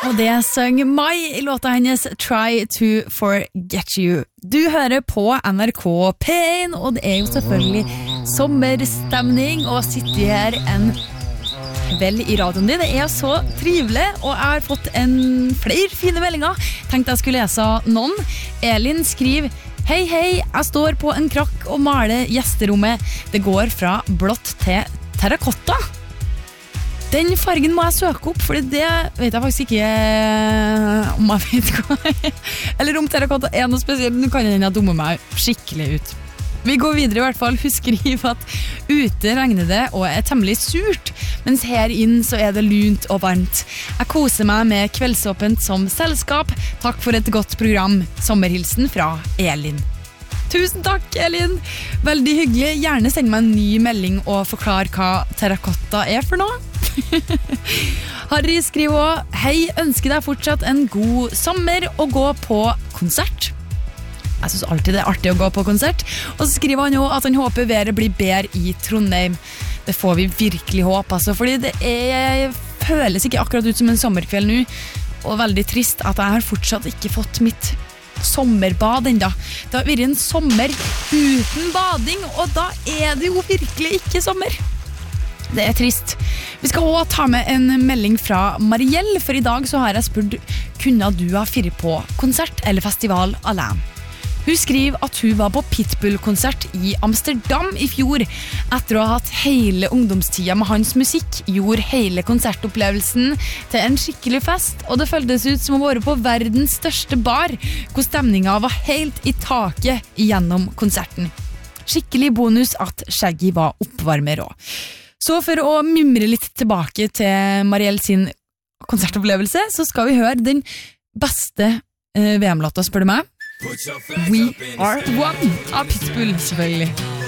Og det søng Mai I låta hennes Try to Forget You. Du hører på NRK P1, og det jo selvfølgelig sommerstemning, og sitter her en vel I radioen din. Det så trivelig, og jeg har fått flere fine meldinger. Tenkte jeg skulle lese noen. Elin skriver: Hei, jeg står på en krakk og maler gjesterommet. Det går fra blått til terrakotta. Den fargen må jeg søke opp, for det vet jeg faktisk ikke om jeg vet hva. Eller om terrakotta noe spesielt. Nå kan jeg dumme meg skikkelig ut. Vi går videre I hvert fall. Hun skriver at ute regner det og temmelig surt, mens her inn så det lunt og varmt. Jeg koser meg med kveldsåpent som selskap. Takk for et godt program. Sommerhilsen fra Elin. Tusen takk, Elin. Veldig hyggelig. Gjerne send meg en ny melding og forklar hva terrakotta for noe. Harry skriver også: Hei, ønsker deg fortsatt en god sommer og gå på konsert. Jeg synes alltid det artig å gå på konsert. Og så skriver han jo at han håper været blir bedre I Trondheim. Det får vi virkelig håpe, altså, fordi det føles ikke akkurat ut som en sommerkveld nå, og veldig trist at jeg har fortsatt ikke fått mitt sommerbad enda. Det har vært en sommer uten bading, og da det jo virkelig ikke sommer. Det trist. Vi skal også ta med en melding fra Marielle, for I dag så har jeg spurt: kunne du ha fyrt på konsert eller festival alene? Hun skriver at hun var på Pitbull-konsert I Amsterdam I fjor. Etter å ha hatt hele ungdomstida med hans musikk, gjorde hele konsertopplevelsen til en skikkelig fest, og det føltes ut som å være på verdens største bar, hvor stemningen var helt I taket gjennom konserten. Skikkelig bonus at Shaggy var oppvarmer også. Så for å mimre litt tilbake til Marielle sin konsertopplevelse, så skal vi høre den beste VM-låta, spør du meg. We Are One av Pitbull, selvfølgelig.